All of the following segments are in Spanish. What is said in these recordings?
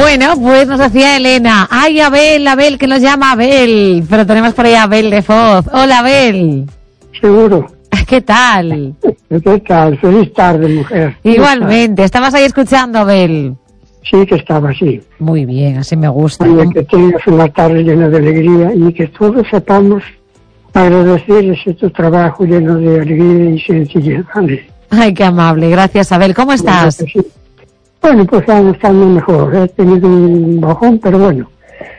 Bueno, pues nos decía Elena. Ay, Abel, que nos llama Abel. Pero tenemos por ahí a Abel de Foz. Hola, Abel. Seguro. ¿Qué tal? ¿Qué tal? Feliz tarde, mujer. Igualmente. ¿Estabas ahí escuchando, Abel? Sí, que estaba así. Muy bien, así me gusta. Y que tengas una tarde llena de alegría y que todos sepamos agradecer ese tu trabajo lleno de alegría y sencillez, ¿vale? Ay, qué amable. Gracias, Abel. ¿Cómo estás? Bueno, pues estando mejor. He tenido un bajón, pero bueno.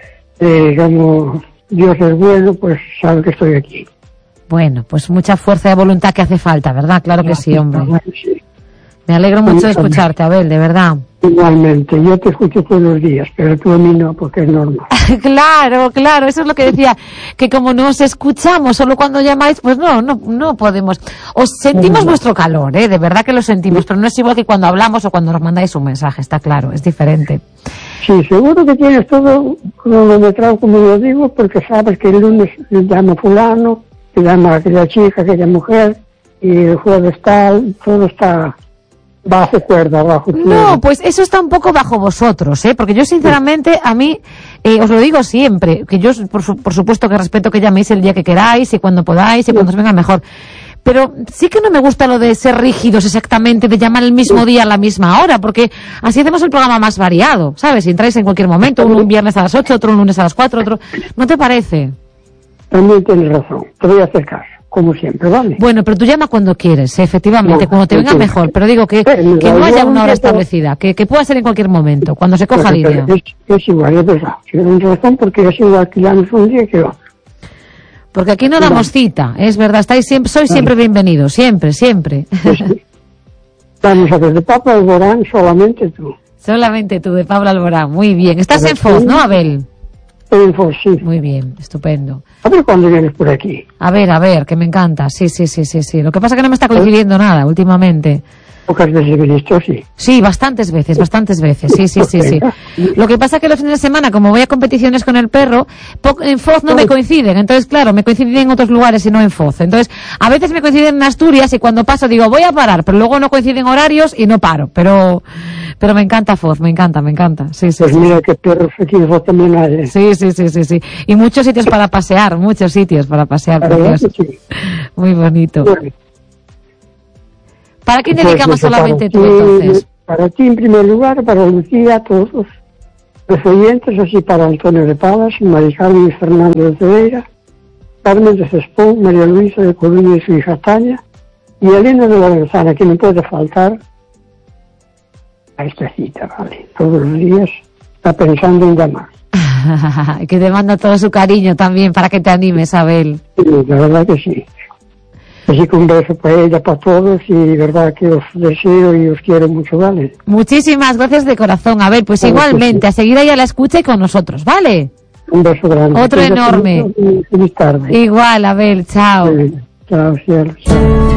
Como Dios es bueno, pues sabe que estoy aquí. Bueno, pues mucha fuerza de voluntad que hace falta, ¿verdad? Claro que sí, hombre. Sí. Me alegro mucho de escucharte, Abel, de verdad. Igualmente, yo te escucho todos los días, pero tú a mí no, porque es normal. Claro, eso es lo que decía, que como nos escuchamos solo cuando llamáis, pues no podemos. Os sentimos vuestro calor, de verdad que lo sentimos, pero no es igual que cuando hablamos o cuando nos mandáis un mensaje, está claro, es diferente. Sí, seguro que tienes todo cronometrado, como lo digo, porque sabes que el lunes le llama fulano, le llama aquella chica, aquella mujer, y el jueves tal, todo está bajo cuerda, bajo cuerda. No, pues eso está un poco bajo vosotros, porque yo sinceramente, a mí, os lo digo siempre, que yo por supuesto que respeto que llaméis el día que queráis y cuando podáis y cuando os venga mejor, pero sí que no me gusta lo de ser rígidos exactamente, de llamar el mismo día a la misma hora, porque así hacemos el programa más variado, ¿sabes? Si entráis en cualquier momento, uno un viernes a las 8, otro un lunes a las 4, otro... ¿No te parece? También tienes razón, te voy a hacer caso, como siempre, ¿vale? Bueno, pero tú llama cuando quieres, efectivamente, cuando te venga mejor, pero digo que no haya una hora establecida, que pueda ser en cualquier momento, cuando se coja línea. Es igual, es verdad, tienes razón, porque es igual que llames un día que va. Porque aquí no damos cita, es verdad, sois siempre bienvenidos, siempre. Sí. Vamos a ver, de Pablo Alborán, solamente tú. Solamente tú, de Pablo Alborán, muy bien. Estás en Foz, ¿no, Abel? En Foz, sí. Muy bien, estupendo. A ver cuándo vienes por aquí. A ver, que me encanta, sí. Lo que pasa es que no me está coincidiendo nada últimamente. Pocas veces he visto, sí. Sí, bastantes veces, sí. Lo que pasa es que los fines de semana, como voy a competiciones con el perro, en Foz no me coinciden, entonces claro, me coinciden en otros lugares y no en Foz. Entonces, a veces me coinciden en Asturias y cuando paso digo, voy a parar, pero luego no coinciden horarios y no paro, pero me encanta Foz, me encanta, sí. Pues mira que perros aquí en Foz también hay. Sí. Y muchos sitios para pasear, preciosos. Sí. Muy bonito. Bueno. ¿Para quién dedicamos solamente tú, entonces? Para ti, en primer lugar, para Lucía, a todos los oyentes, así para Antonio de Palas, María Carmen y Fernando de Cedeira, Carmen de Cespón, María Luisa de Coruña y su hija Tania, y Elena de la Manzana, que no puede faltar a esta cita, ¿vale? Todos los días está pensando en llamar. Que te manda todo su cariño también, para que te animes, Abel. Sí, la verdad que sí. Así que un beso para ella, para todos, y de verdad que os deseo y os quiero mucho, ¿vale? Muchísimas gracias de corazón, Abel. Pues igualmente, a seguir ahí a la escucha y con nosotros, ¿vale? Un beso grande. Otro enorme. Feliz tarde. Igual, Abel, chao. Chao, cielos.